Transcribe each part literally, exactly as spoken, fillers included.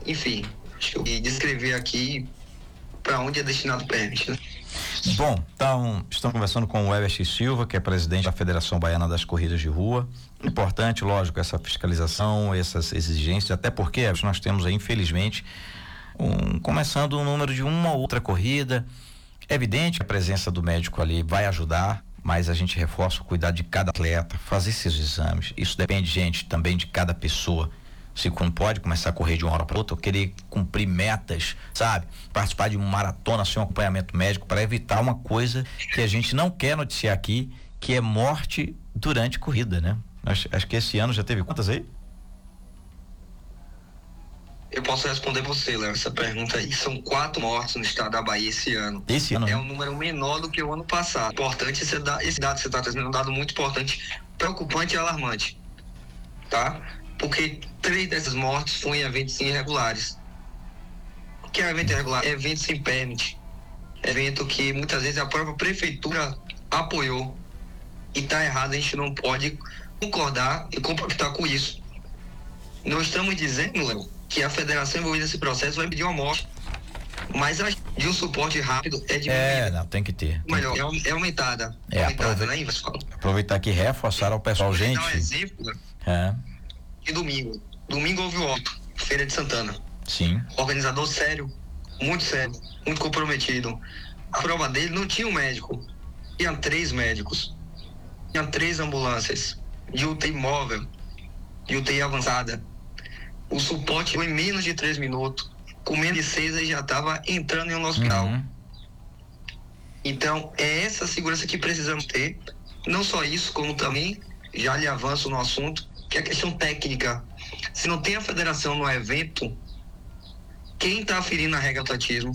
enfim, acho que eu vou descrever aqui para onde é destinado o permit, né? Bom, então, estamos conversando com o Herbert Silva, que é presidente da Federação Baiana das Corridas de Rua. Importante, lógico, essa fiscalização, essas exigências, até porque nós temos aí, infelizmente, um, começando um número de uma ou outra corrida. É evidente que a presença do médico ali vai ajudar, mas a gente reforça o cuidado de cada atleta, fazer esses exames. Isso depende, gente, também de cada pessoa. Se não pode começar a correr de uma hora para outra, ou querer cumprir metas, sabe? Participar de uma maratona sem um acompanhamento médico para evitar uma coisa que a gente não quer noticiar aqui, que é morte durante corrida, né? Acho, acho que esse ano já teve quantas aí? Eu posso responder você, Léo, essa pergunta aí. São quatro mortes no estado da Bahia esse ano. Esse ano? É né? um número menor do que o ano passado. Importante esse dado, esse dado que você está trazendo é um dado muito importante, preocupante e alarmante, tá? Porque três dessas mortes foram em eventos irregulares. O que é evento irregular? É evento sem permit. Evento que muitas vezes a própria prefeitura apoiou. E tá errado, a gente não pode concordar e compactar com isso. Não estamos dizendo, Léo, que a federação envolvida nesse processo vai pedir uma morte. Mas a de um suporte rápido é diminuída. É, não, tem que ter. Tem Melhor, que ter. é, é aumentada. É, aumentada, aprove... né, aproveitar aqui e reforçar ao pessoal, Vou gente. dar um exemplo, É. de domingo. Domingo houve o óbito, Feira de Santana. Sim. Organizador sério, muito sério, muito comprometido. A prova dele não tinha um médico, tinha três médicos, tinha três ambulâncias, de U T I móvel, de U T I avançada. O suporte foi em menos de três minutos, com menos de seis ele já estava entrando em um hospital. Uhum. Então, é essa segurança que precisamos ter. Não só isso, como também, já lhe avanço no assunto, que é a questão técnica. Se não tem a federação no evento, quem está aferindo a regra do atletismo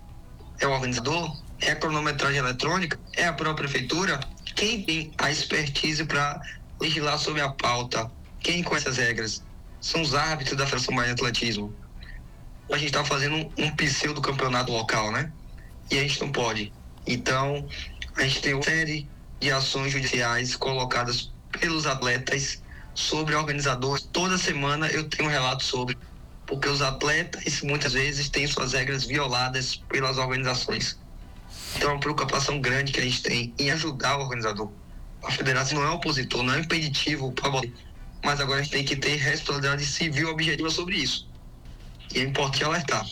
é o organizador, é a cronometragem eletrônica, é a própria prefeitura. Quem tem a expertise para legislar sobre a pauta, quem conhece as regras, são os árbitros da Federação Baiana de Atletismo. A gente está fazendo um, um pseudo campeonato local, né? E a gente não pode. Então, a gente tem uma série de ações judiciais colocadas pelos atletas sobre organizadores. Toda semana eu tenho um relato sobre, porque os atletas muitas vezes têm suas regras violadas pelas organizações. Então é uma preocupação grande que a gente tem em ajudar o organizador. A federação não é opositor, não é impeditivo para você, mas agora a gente tem que ter responsabilidade civil objetiva sobre isso. E é importante alertar.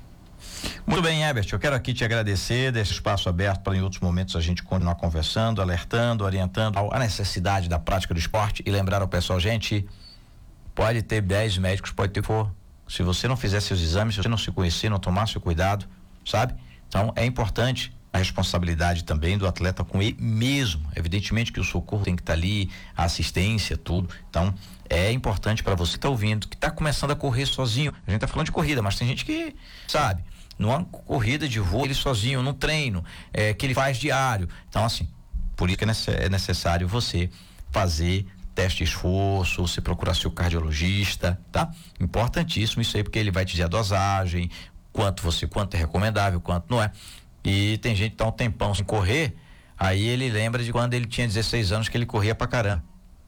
Muito bem, Herbert, eu quero aqui te agradecer, deixar espaço aberto para em outros momentos a gente continuar conversando, alertando, orientando a necessidade da prática do esporte e lembrar ao pessoal, gente, pode ter dez médicos, pode ter for. Se você não fizer seus exames, se você não se conhecer, não tomar seu cuidado, sabe? Então é importante a responsabilidade também do atleta com ele mesmo. Evidentemente que o socorro tem que estar ali, a assistência, tudo. Então é importante para você que tá ouvindo, que está começando a correr sozinho. A gente tá falando de corrida, mas tem gente que sabe, numa corrida de rua, ele sozinho, num treino, é, que ele faz diário. Então, assim, por isso que é necessário você fazer teste de esforço, você procurar seu cardiologista, tá? Importantíssimo isso aí, porque ele vai te dizer a dosagem, quanto você, quanto é recomendável, quanto não é. E tem gente que tá um tempão sem correr, aí ele lembra de quando ele tinha dezesseis anos que ele corria pra caramba.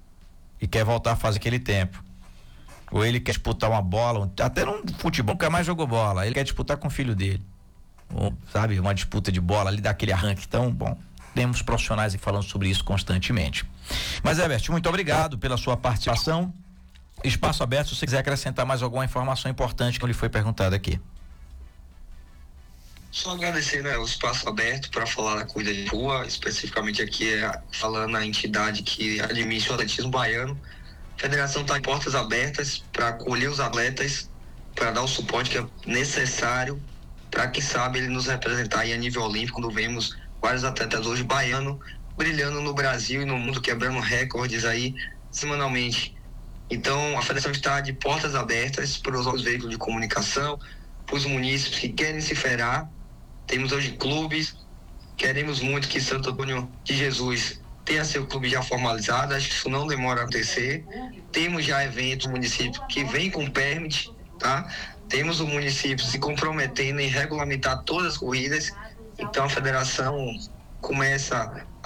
E quer voltar a fazer aquele tempo. Ou ele quer disputar uma bola, até no futebol, nunca mais jogou bola, ele quer disputar com o filho dele. Ou, sabe, uma disputa de bola ali, daquele arranque. Então, bom, temos profissionais aqui falando sobre isso constantemente. Mas, Herbert, muito obrigado pela sua participação. Espaço aberto, se você quiser acrescentar mais alguma informação importante que lhe foi perguntada aqui. Só agradecer, né, o espaço aberto para falar da corrida de rua, especificamente aqui é, falando a entidade que administra o atletismo baiano. A federação está em portas abertas para acolher os atletas, para dar o suporte que é necessário para, quem sabe, ele nos representar aí a nível olímpico, quando vemos vários atletas hoje baianos brilhando no Brasil e no mundo, quebrando recordes aí semanalmente. Então, a federação está de portas abertas para os veículos de comunicação, para os munícipes que querem se federar. Temos hoje clubes, queremos muito que Santo Antônio de Jesus tenha seu clube já formalizado, acho que isso não demora a acontecer. Temos já eventos no município que vem com permit, tá? Temos o município se comprometendo em regulamentar todas as corridas, então a federação começa